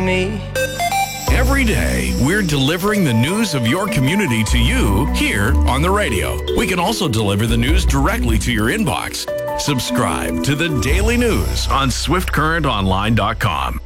me. Every day, we're delivering the news of your community to you here on the radio. We can also deliver the news directly to your inbox. Subscribe to the Daily News on SwiftCurrentOnline.com.